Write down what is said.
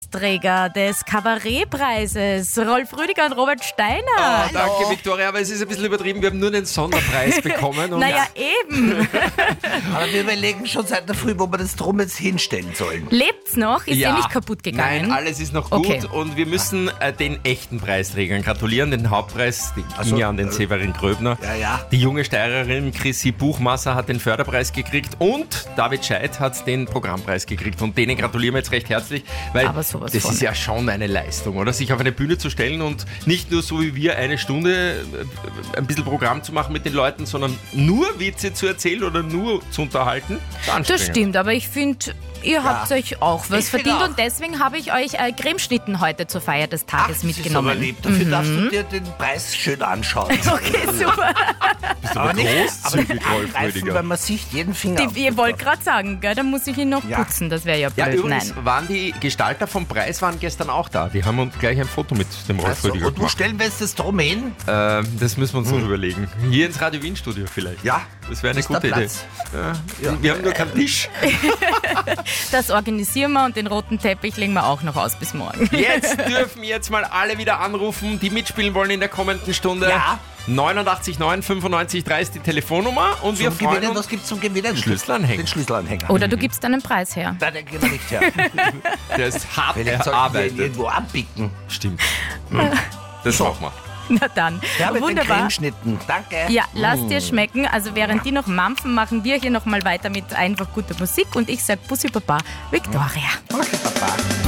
Preisträger des Kabarettpreises, Rolf Rüdiger und Robert Steiner. Oh, danke, Viktoria, aber es ist ein bisschen übertrieben. Wir haben nur den Sonderpreis bekommen. Und Naja, eben. Aber wir überlegen schon seit der Früh, wo wir das drum jetzt hinstellen sollen. Lebt's noch? Ist ja. nicht kaputt gegangen? Nein, alles ist noch gut Okay. und wir müssen den echten Preisträgern gratulieren. Den Hauptpreis ging ja an den Severin Gröbner. Ja. Die junge Steirerin Chrissy Buchmasser hat den Förderpreis gekriegt und David Scheidt hat den Programmpreis gekriegt. Und denen gratulieren wir jetzt recht herzlich, weil Aber sowas das von. ist ja schon eine Leistung, oder? Sich auf eine Bühne zu stellen und nicht nur so wie wir eine Stunde ein bisschen Programm zu machen mit den Leuten, sondern nur Witze zu erzählen oder nur zu unterhalten. Das stimmt, aber ich finde, ihr habt euch auch was Ich find verdient auch. und deswegen habe ich euch Cremeschnitten heute zur Feier des Ach, Tages das ist aber mitgenommen. lieb. Dafür darfst du dir den Preis schön anschauen. Okay, super. aber nicht großzügig, Rolf angreifen, Rüdiger. weil man sieht jeden Finger. Ihr wollt gerade sagen, gell, da muss ich ihn noch Ja. putzen, das wäre ja Ja, blöd. übrigens Nein. waren die Gestalter vom Preis gestern auch da. Die haben uns gleich ein Foto mit dem Rolf Also, Rüdiger und wo gemacht. stellen wir jetzt das drum hin? Das müssen wir uns noch überlegen. Hier ins Radio Wien Studio vielleicht. Ja, Das wäre eine ist der gute Idee. Platz. Ja. Wir haben nur keinen Tisch. Das organisieren wir und den roten Teppich legen wir auch noch aus bis morgen. Jetzt dürfen jetzt mal alle wieder anrufen, die mitspielen wollen in der kommenden Stunde. Ja. 89 9 95 3 ist die Telefonnummer und wir Zum freuen Gewinnen, uns. was gibt's zum Gewinnen? Schlüsselanhänger. Den Schlüsselanhänger. Oder du gibst einen Preis her. Nein, den geben wir nicht her. Der ist hart Vielleicht sollten wir ihn erarbeitet. irgendwo anpicken. Stimmt. Das machen wir. Na dann, Ja, mit den wunderbar. Cremeschnitten. Danke. Ja, lass dir schmecken. Also während die noch mampfen, machen wir hier nochmal weiter mit einfach guter Musik und ich sag Bussi Baba, Victoria. Okay, Papa.